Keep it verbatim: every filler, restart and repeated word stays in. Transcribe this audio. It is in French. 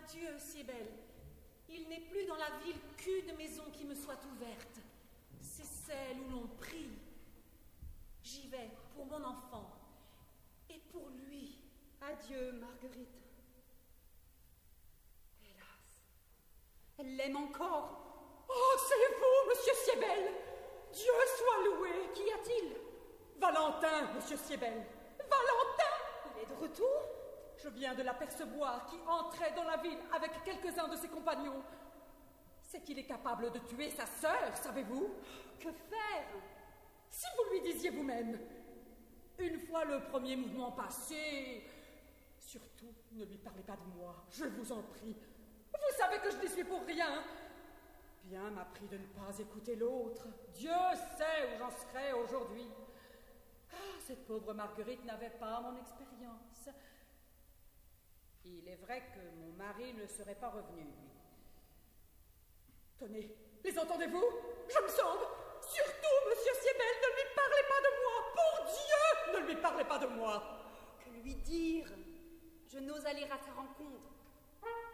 Adieu, Sibylle. Il n'est plus dans la ville qu'une maison qui me soit ouverte. C'est celle où l'on prie. J'y vais pour mon enfant et pour lui. Adieu, Marguerite. Hélas, elle l'aime encore. Oh, c'est vous, monsieur Siebel. Dieu soit loué. Qu'y a-t-il? Valentin, monsieur Siebel. Valentin! Il est de retour? Je viens de l'apercevoir qui entrait dans la ville avec quelques-uns de ses compagnons. C'est qu'il est capable de tuer sa sœur, savez-vous? Que faire? Si vous lui disiez vous-même. Une fois le premier mouvement passé, surtout ne lui parlez pas de moi, je vous en prie. Vous savez que je n'y suis pour rien. Bien m'a pris de ne pas écouter l'autre. Dieu sait où j'en serais aujourd'hui. Ah, cette pauvre Marguerite n'avait pas mon expérience. Il est vrai que mon mari ne serait pas revenu. Tenez, les entendez-vous? Je me sauve. Surtout, monsieur Siebel, ne lui parlez pas de moi. Pour Dieu, ne lui parlez pas de moi. Que lui dire? Je n'ose aller à sa rencontre.